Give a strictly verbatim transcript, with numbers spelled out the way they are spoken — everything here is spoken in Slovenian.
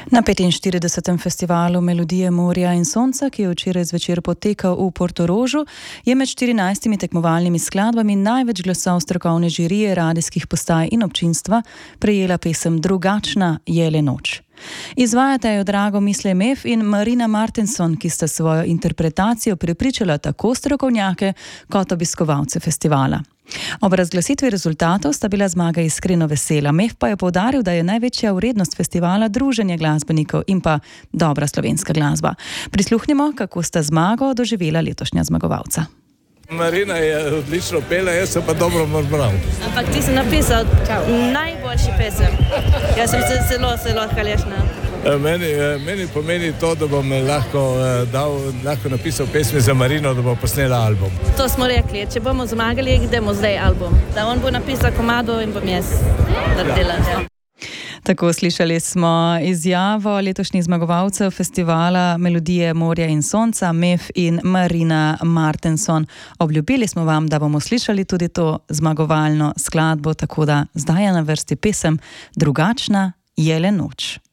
Na petinštiridesetem festivalu Melodije morja in sonca, ki je včeraj zvečer potekal v Portorožu, je med štirinajstimi tekmovalnimi skladbami največ glasov strokovne žirije radijskih postaj in občinstva prejela pesem Drugačna je le noč. Izvajata jo Drago Mislemev in Marina Martenson, ki sta svojo interpretacijo prepričala tako strokovnjake kot obiskovalce festivala. Ob razglasitvi rezultatov sta bila zmaga iskreno vesela. Mev pa je poudaril, da je največja vrednost festivala druženje glasbenikov in pa dobra slovenska glasba. Prisluhnimo, kako sta zmago doživela letošnja zmagovalca. Marina je odlično pela, jaz sem pa dobro bral. Ampak ti si napisal najboljši pesem. Jaz sem se zelo, zelo hvaležna. Meni, meni pomeni to, da bom lahko, dal, lahko napisal pesmi za Marino, da bo posnela album. To smo rekli, če bomo zmagali, idemo zdaj album. Da on bo napisal komado in bom jaz naredila. Tako slišali smo izjavo letošnjih zmagovalcev festivala Melodije morja in sonca, Mev in Marina Martenson. Obljubili smo vam, da bomo slišali tudi to zmagovalno skladbo, tako da zdaj je na vrsti pesem Drugačna je le noč.